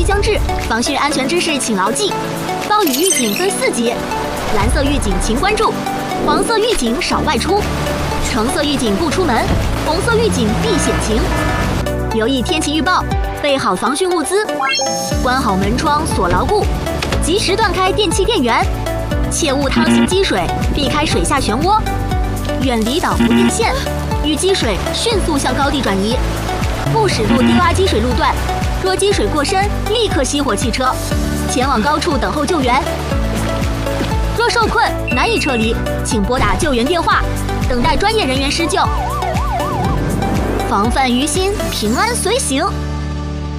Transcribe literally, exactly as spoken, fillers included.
相至，防汛安全知识请牢记。暴雨预警分四级，蓝色预警请关注，黄色预警少外出，橙色预警不出门，红色预警避险情。留意天气预报，备好防汛物资，关好门窗锁牢固，及时断开电器电源，切勿趟行积水，避开水下漩涡，远离导浮电线，遇积水迅速向高地转移，不驶入低洼积水路段。若积水过深，立刻熄火汽车，前往高处等候救援。若受困难以撤离，请拨打救援电话，等待专业人员施救。防范于心，平安随行。